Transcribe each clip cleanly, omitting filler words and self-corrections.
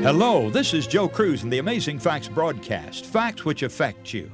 Hello, this is Joe Cruz in the Amazing Facts broadcast, facts which affect you.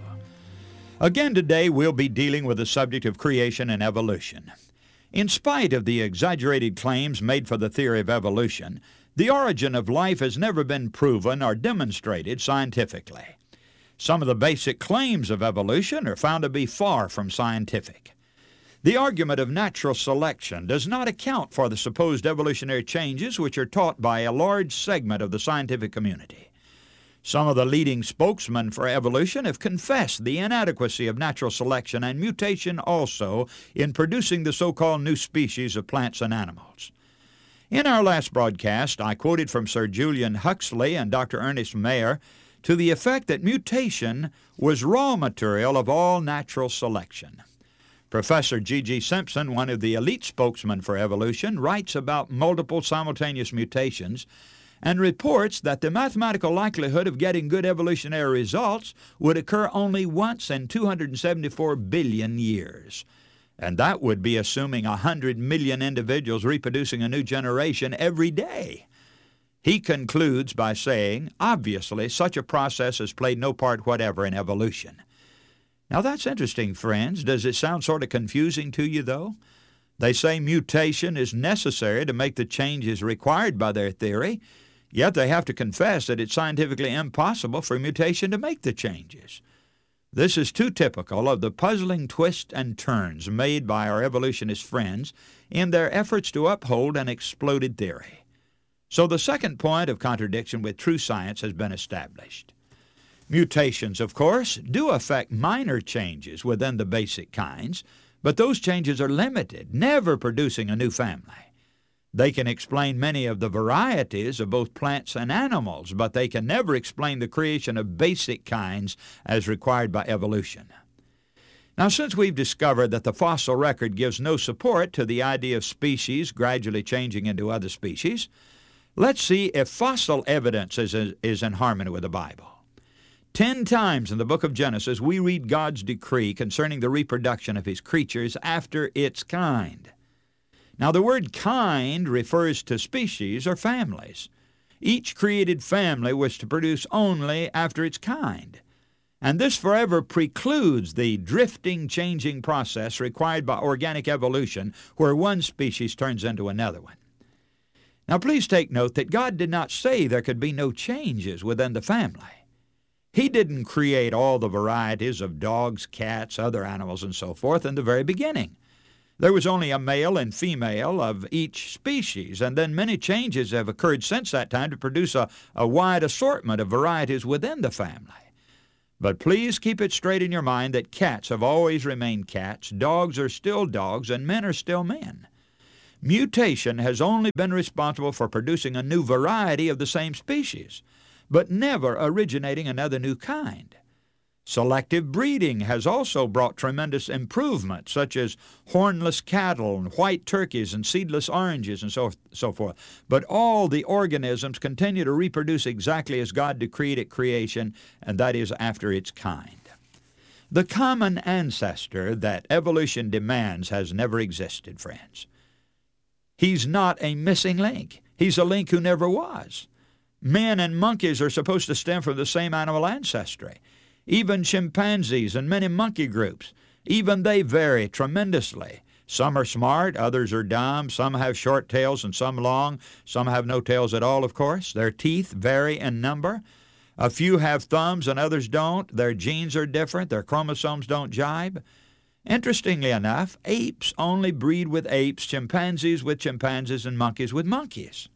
Again today, we'll be dealing with the subject of creation and evolution. In spite of the exaggerated claims made for the theory of evolution, the origin of life has never been proven or demonstrated scientifically. Some of the basic claims of evolution are found to be far from scientific. The argument of natural selection does not account for the supposed evolutionary changes which are taught by a large segment of the scientific community. Some of the leading spokesmen for evolution have confessed the inadequacy of natural selection and mutation also in producing the so-called new species of plants and animals. In our last broadcast, I quoted from Sir Julian Huxley and Dr. Ernest Mayr to the effect that mutation was raw material of all natural selection. Professor G.G. Simpson, one of the elite spokesmen for evolution, writes about multiple simultaneous mutations and reports that the mathematical likelihood of getting good evolutionary results would occur only once in 274 billion years. And that would be assuming 100 million individuals reproducing a new generation every day. He concludes by saying, obviously, such a process has played no part whatever in evolution. Now that's interesting, friends. Does it sound sort of confusing to you, though? They say mutation is necessary to make the changes required by their theory, yet they have to confess that it's scientifically impossible for mutation to make the changes. This is too typical of the puzzling twists and turns made by our evolutionist friends in their efforts to uphold an exploded theory. So the second point of contradiction with true science has been established. Mutations, of course, do affect minor changes within the basic kinds, but those changes are limited, never producing a new family. They can explain many of the varieties of both plants and animals, but they can never explain the creation of basic kinds as required by evolution. Now, since we've discovered that the fossil record gives no support to the idea of species gradually changing into other species, let's see if fossil evidence is in harmony with the Bible. 10 times in the book of Genesis, we read God's decree concerning the reproduction of His creatures after its kind. Now, the word kind refers to species or families. Each created family was to produce only after its kind. And this forever precludes the drifting, changing process required by organic evolution, where one species turns into another one. Now, please take note that God did not say there could be no changes within the family. He didn't create all the varieties of dogs, cats, other animals, and so forth in the very beginning. There was only a male and female of each species, and then many changes have occurred since that time to produce a wide assortment of varieties within the family. But please keep it straight in your mind that cats have always remained cats, dogs are still dogs, and men are still men. Mutation has only been responsible for producing a new variety of the same species, but never originating another new kind. Selective breeding has also brought tremendous improvements, such as hornless cattle and white turkeys and seedless oranges and so forth. But all the organisms continue to reproduce exactly as God decreed at creation, and that is after its kind. The common ancestor that evolution demands has never existed, friends. He's not a missing link. He's a link who never was. Men and monkeys are supposed to stem from the same animal ancestry. Even chimpanzees and many monkey groups, even they vary tremendously. Some are smart, others are dumb, some have short tails and some long, some have no tails at all, of course. Their teeth vary in number. A few have thumbs and others don't. Their genes are different. Their chromosomes don't jibe. Interestingly enough, apes only breed with apes, chimpanzees with chimpanzees, and monkeys with monkeys.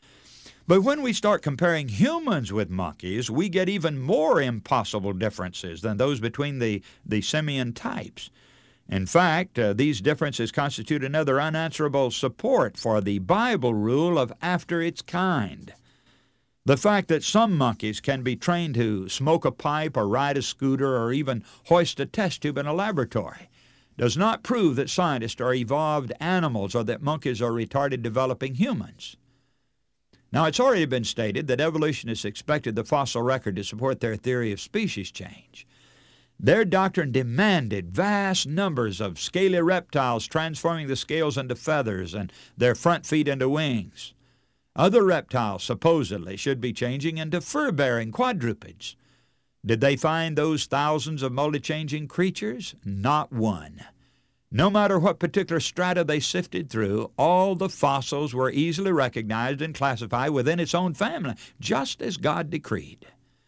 But when we start comparing humans with monkeys, we get even more impossible differences than those between the simian types. In fact, these differences constitute another unanswerable support for the Bible rule of after its kind. The fact that some monkeys can be trained to smoke a pipe or ride a scooter or even hoist a test tube in a laboratory does not prove that scientists are evolved animals or that monkeys are retarded developing humans. Now, it's already been stated that evolutionists expected the fossil record to support their theory of species change. Their doctrine demanded vast numbers of scaly reptiles transforming the scales into feathers and their front feet into wings. Other reptiles supposedly should be changing into fur-bearing quadrupeds. Did they find those thousands of multi-changing creatures? Not one. No matter what particular strata they sifted through, all the fossils were easily recognized and classified within its own family, just as God decreed.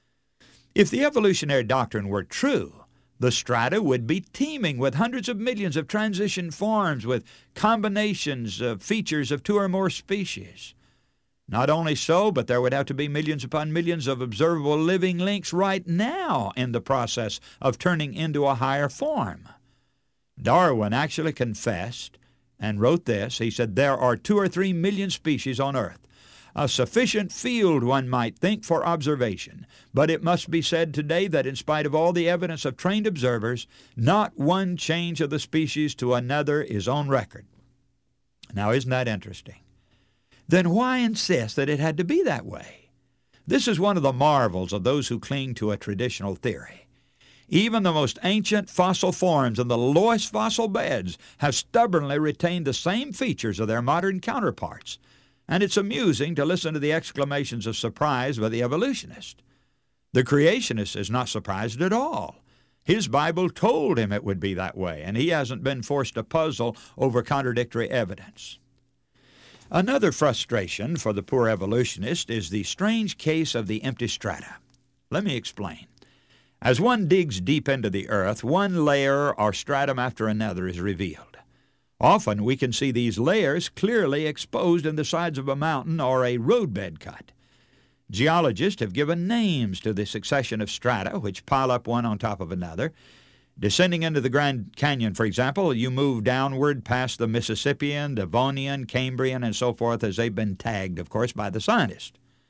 If the evolutionary doctrine were true, the strata would be teeming with hundreds of millions of transition forms with combinations of features of two or more species. Not only so, but there would have to be millions upon millions of observable living links right now in the process of turning into a higher form. Darwin actually confessed and wrote this. He said, "There are 2 or 3 million species on Earth, a sufficient field, one might think, for observation. But it must be said today that in spite of all the evidence of trained observers, not one change of the species to another is on record." Now, isn't that interesting? Then why insist that it had to be that way? This is one of the marvels of those who cling to a traditional theory. Even the most ancient fossil forms in the lowest fossil beds have stubbornly retained the same features of their modern counterparts, and it's amusing to listen to the exclamations of surprise by the evolutionist. The creationist is not surprised at all. His Bible told him it would be that way, and he hasn't been forced to puzzle over contradictory evidence. Another frustration for the poor evolutionist is the strange case of the empty strata. Let me explain. As one digs deep into the earth, one layer or stratum after another is revealed. Often we can see these layers clearly exposed in the sides of a mountain or a roadbed cut. Geologists have given names to the succession of strata which pile up one on top of another. Descending into the Grand Canyon, for example, you move downward past the Mississippian, Devonian, Cambrian, and so forth, as they've been tagged, of course, by the scientists.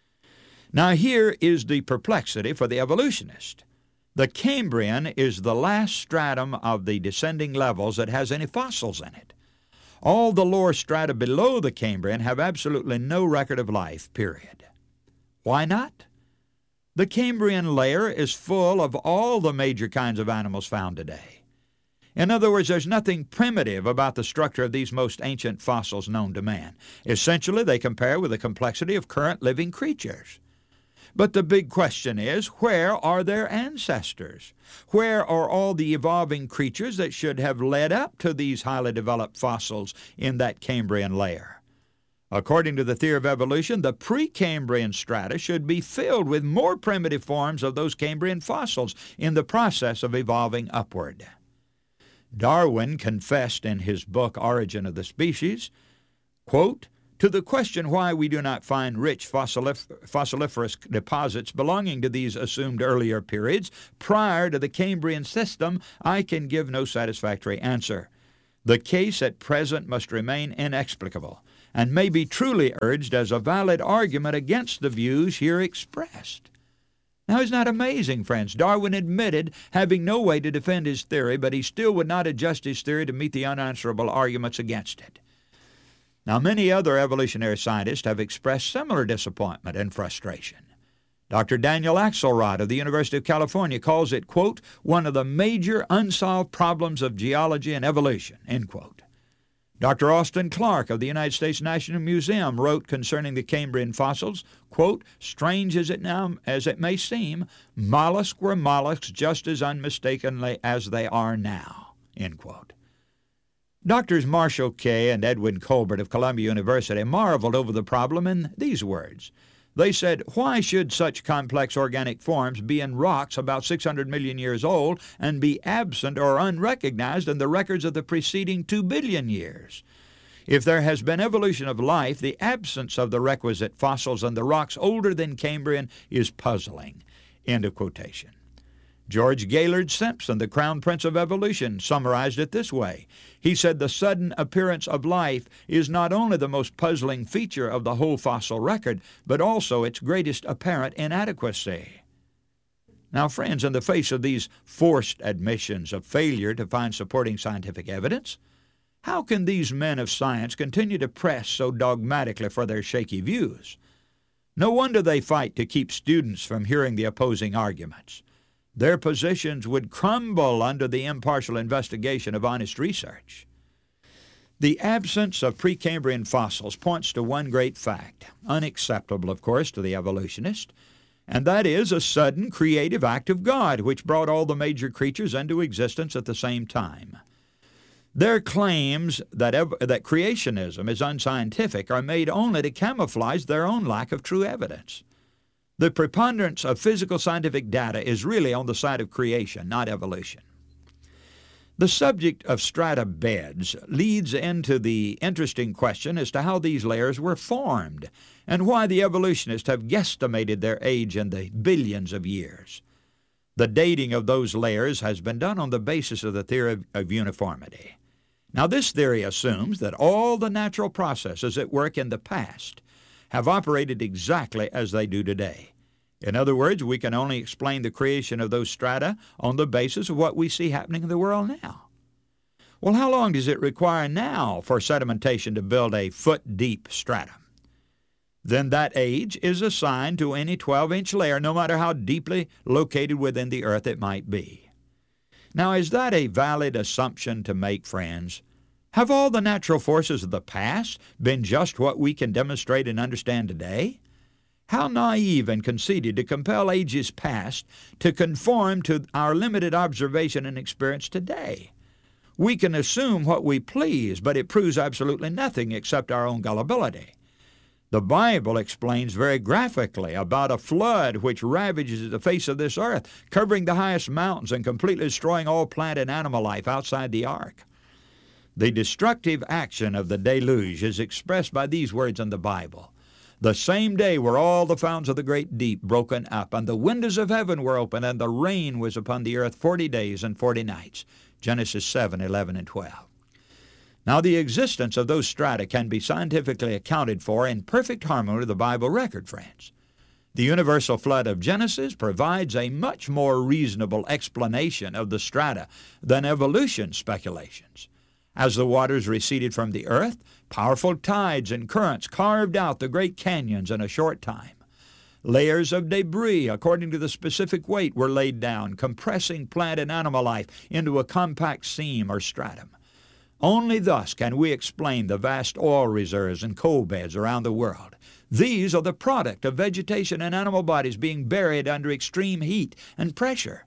Now here is the perplexity for the evolutionist. The Cambrian is the last stratum of the descending levels that has any fossils in it. All the lower strata below the Cambrian have absolutely no record of life, period. Why not? The Cambrian layer is full of all the major kinds of animals found today. In other words, there's nothing primitive about the structure of these most ancient fossils known to man. Essentially, they compare with the complexity of current living creatures. But the big question is, where are their ancestors? Where are all the evolving creatures that should have led up to these highly developed fossils in that Cambrian layer? According to the theory of evolution, the Precambrian strata should be filled with more primitive forms of those Cambrian fossils in the process of evolving upward. Darwin confessed in his book Origin of the Species, quote, "To the question why we do not find rich fossiliferous deposits belonging to these assumed earlier periods prior to the Cambrian system, I can give no satisfactory answer. The case at present must remain inexplicable, and may be truly urged as a valid argument against the views here expressed." Now, isn't that amazing, friends? Darwin admitted having no way to defend his theory, but he still would not adjust his theory to meet the unanswerable arguments against it. Now, many other evolutionary scientists have expressed similar disappointment and frustration. Dr. Daniel Axelrod of the University of California calls it, quote, "one of the major unsolved problems of geology and evolution," end quote. Dr. Austin Clark of the United States National Museum wrote concerning the Cambrian fossils, quote, "strange as it may seem, mollusks were mollusks just as unmistakably as they are now," end quote. Doctors Marshall Kay and Edwin Colbert of Columbia University marveled over the problem in these words. They said, "Why should such complex organic forms be in rocks about 600 million years old and be absent or unrecognized in the records of the preceding 2 billion years? If there has been evolution of life, the absence of the requisite fossils in the rocks older than Cambrian is puzzling." End of quotation. George Gaylord Simpson, the Crown Prince of Evolution, summarized it this way. He said, "The sudden appearance of life is not only the most puzzling feature of the whole fossil record, but also its greatest apparent inadequacy." Now, friends, in the face of these forced admissions of failure to find supporting scientific evidence, how can these men of science continue to press so dogmatically for their shaky views? No wonder they fight to keep students from hearing the opposing arguments. Their positions would crumble under the impartial investigation of honest research. The absence of Precambrian fossils points to one great fact, unacceptable, of course, to the evolutionist, and that is a sudden creative act of God which brought all the major creatures into existence at the same time. Their claims that creationism is unscientific are made only to camouflage their own lack of true evidence. The preponderance of physical scientific data is really on the side of creation, not evolution. The subject of strata beds leads into the interesting question as to how these layers were formed and why the evolutionists have guesstimated their age in the billions of years. The dating of those layers has been done on the basis of the theory of uniformity. Now, this theory assumes that all the natural processes at work in the past have operated exactly as they do today. In other words, we can only explain the creation of those strata on the basis of what we see happening in the world now. Well, how long does it require now for sedimentation to build a foot-deep stratum? Then that age is assigned to any 12-inch layer, no matter how deeply located within the earth it might be. Now, is that a valid assumption to make, friends? Have all the natural forces of the past been just what we can demonstrate and understand today? How naive and conceited to compel ages past to conform to our limited observation and experience today. We can assume what we please, but it proves absolutely nothing except our own gullibility. The Bible explains very graphically about a flood which ravages the face of this earth, covering the highest mountains and completely destroying all plant and animal life outside the ark. The destructive action of the deluge is expressed by these words in the Bible. The same day were all the fountains of the great deep broken up, and the windows of heaven were opened, and the rain was upon the earth 40 days and 40 nights. Genesis 7, 11, and 12. Now, the existence of those strata can be scientifically accounted for in perfect harmony with the Bible record, friends. The universal flood of Genesis provides a much more reasonable explanation of the strata than evolution speculations. As the waters receded from the earth, powerful tides and currents carved out the great canyons in a short time. Layers of debris, according to the specific weight, were laid down, compressing plant and animal life into a compact seam or stratum. Only thus can we explain the vast oil reserves and coal beds around the world. These are the product of vegetation and animal bodies being buried under extreme heat and pressure.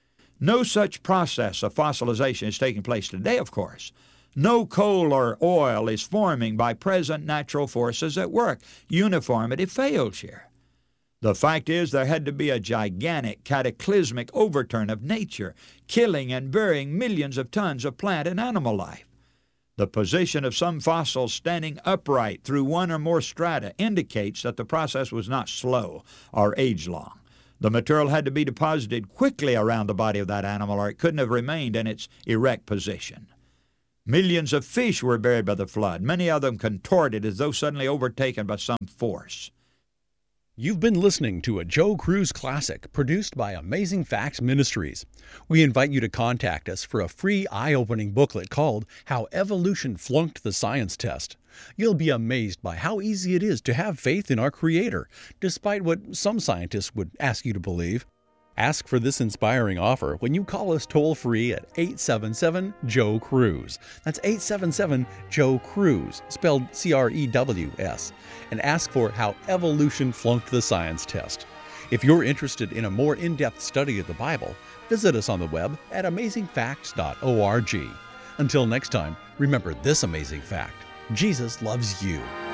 No such process of fossilization is taking place today, of course. No coal or oil is forming by present natural forces at work. Uniformity fails here. The fact is there had to be a gigantic cataclysmic overturn of nature, killing and burying millions of tons of plant and animal life. The position of some fossils standing upright through one or more strata indicates that the process was not slow or age-long. The material had to be deposited quickly around the body of that animal, or it couldn't have remained in its erect position. Millions of fish were buried by the flood, many of them contorted as though suddenly overtaken by some force. You've been listening to a Joe Crews Classic produced by Amazing Facts Ministries. We invite you to contact us for a free eye-opening booklet called How Evolution Flunked the Science Test. You'll be amazed by how easy it is to have faith in our Creator, despite what some scientists would ask you to believe. Ask for this inspiring offer when you call us toll-free at 877-JOE-CREWS. That's 877-JOE-CREWS, spelled C-R-E-W-S, and ask for How Evolution Flunked the Science Test. If you're interested in a more in-depth study of the Bible, visit us on the web at amazingfacts.org. Until next time, remember this amazing fact: Jesus loves you.